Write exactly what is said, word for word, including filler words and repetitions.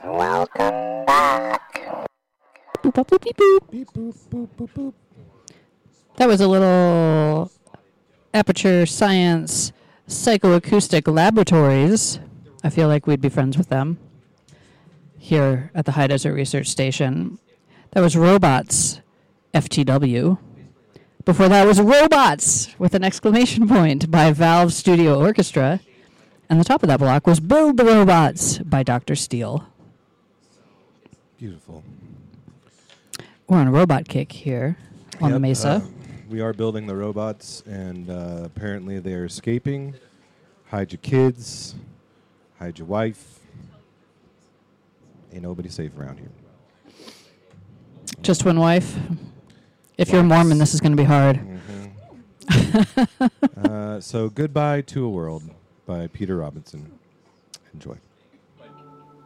Welcome back. Boop, boop, boop, beep, boop. Beep, boop, boop, boop, boop. That was a little Aperture Science Psychoacoustic Laboratories. I feel like we'd be friends with them here at the High Desert Research Station. That was Robots, F T W. Before that was Robots, with an exclamation point, by Valve Studio Orchestra. And the top of that block was Build the Robots by Doctor Steele. Beautiful. We're on a robot kick here on the Yep, Mesa. uh, we are building the robots, and uh, apparently they are escaping. Hide your kids. Hide your wife. Ain't nobody safe around here. Just one wife. If you're a Mormon, this is going to be hard. Mm-hmm. uh, so, Goodbye to a World by Peter Robinson. Enjoy.